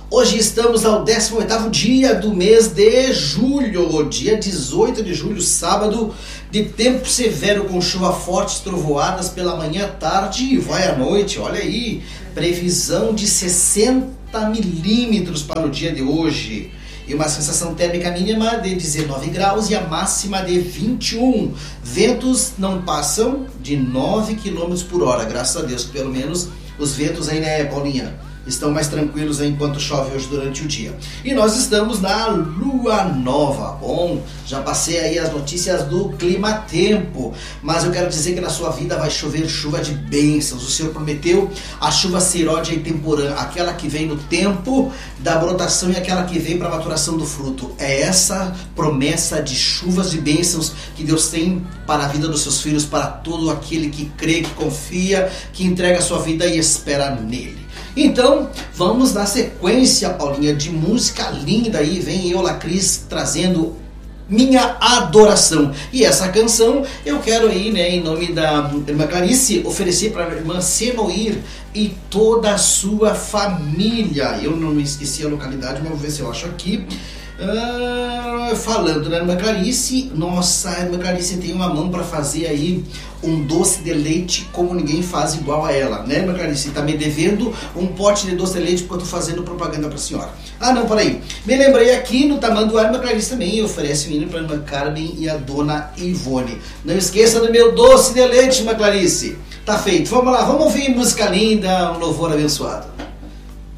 Hoje estamos ao 18º dia do mês de julho, dia 18 de julho, sábado, de tempo severo com chuva fortes, trovoadas pela manhã, tarde e vai à noite. Olha aí, previsão de 60 milímetros para o dia de hoje. E uma sensação térmica mínima de 19 graus e a máxima de 21. Ventos não passam de 9 km por hora, graças a Deus, que pelo menos os ventos aí, né, Paulinha, estão mais tranquilos enquanto chove hoje durante o dia. E nós estamos na lua nova. Bom, já passei aí as notícias do clima-tempo, mas eu quero dizer que na sua vida vai chover chuva de bênçãos. O Senhor prometeu a chuva seródia e temporã, aquela que vem no tempo da brotação e aquela que vem para a maturação do fruto. É essa promessa de chuvas de bênçãos que Deus tem para a vida dos seus filhos, para todo aquele que crê, que confia, que entrega a sua vida e espera nele. Então, vamos na sequência, Paulinha, de música linda aí. Vem eu, Lacris, trazendo Minha Adoração. E essa canção eu quero aí, né, em nome da irmã Clarice, oferecer para a irmã Senoir e toda a sua família. Eu não me esqueci a localidade, mas vou ver se eu acho aqui. Falando da irmã Clarice, nossa, a irmã Clarice tem uma mão para fazer aí um doce de leite como ninguém faz igual a ela, né, irmã Clarice? Tá me devendo um pote de doce de leite porque eu tô fazendo propaganda pra senhora. Ah, não, peraí. Me lembrei aqui no Tamanduá, a irmã Clarice também oferece um hino pra irmã Carmen e a dona Ivone. Não esqueça do meu doce de leite, irmã Clarice. Tá feito. Vamos lá, vamos ouvir música linda, um louvor abençoado.